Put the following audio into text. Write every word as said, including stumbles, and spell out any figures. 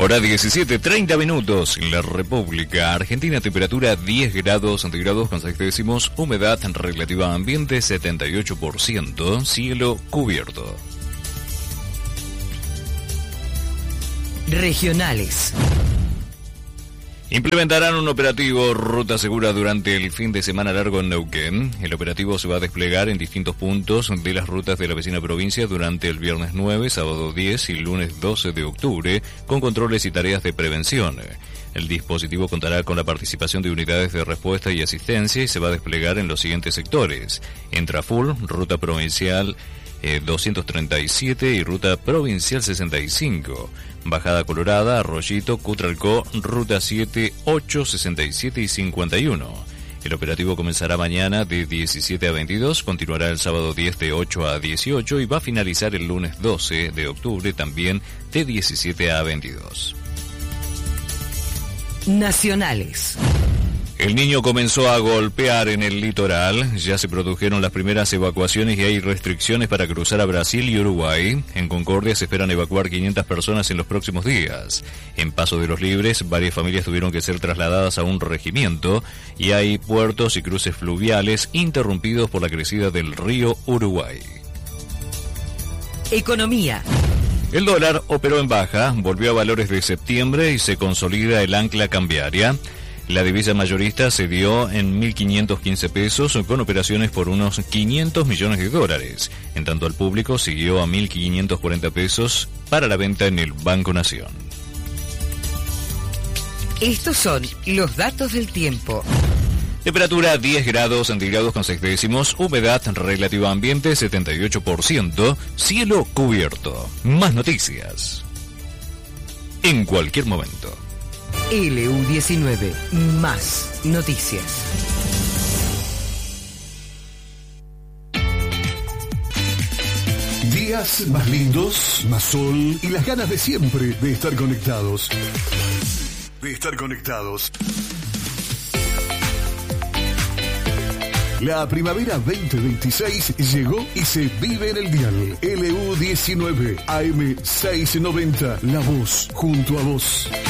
Hora diecisiete, treinta minutos en la República Argentina, temperatura diez grados centígrados con seis décimos, humedad relativa ambiente setenta y ocho por ciento, cielo cubierto. Regionales. Implementarán un operativo Ruta Segura durante el fin de semana largo en Neuquén. El operativo se va a desplegar en distintos puntos de las rutas de la vecina provincia durante el viernes nueve, sábado diez y lunes doce de octubre, con controles y tareas de prevención. El dispositivo contará con la participación de unidades de respuesta y asistencia y se va a desplegar en los siguientes sectores: Entrafur, Ruta Provincial eh, doscientos treinta y siete y Ruta Provincial sesenta y cinco. Bajada Colorada, Arroyito, Cutralcó, Ruta siete, ocho, sesenta y siete y cincuenta y uno. El operativo comenzará mañana de diecisiete a veintidós, continuará el sábado diez de ocho a dieciocho y va a finalizar el lunes doce de octubre también de diecisiete a veintidós. Nacionales. El Niño comenzó a golpear en el litoral, ya se produjeron las primeras evacuaciones y hay restricciones para cruzar a Brasil y Uruguay. En Concordia se esperan evacuar quinientas personas en los próximos días. En Paso de los Libres, varias familias tuvieron que ser trasladadas a un regimiento y hay puertos y cruces fluviales interrumpidos por la crecida del río Uruguay. Economía. El dólar operó en baja, volvió a valores de septiembre y se consolida el ancla cambiaria. La divisa mayorista se dio en mil quinientos quince pesos con operaciones por unos quinientos millones de dólares. En tanto al público siguió a mil quinientos cuarenta pesos para la venta en el Banco Nación. Estos son los datos del tiempo. Temperatura diez grados centígrados con seis décimos, humedad relativa ambiente setenta y ocho por ciento, cielo cubierto. Más noticias en cualquier momento. L U diecinueve, más noticias. Días más lindos, más sol y las ganas de siempre de estar conectados. De estar conectados. La primavera veinte veintiséis llegó y se vive en el dial. L U diecinueve, A M seiscientos noventa, La Voz, junto a vos.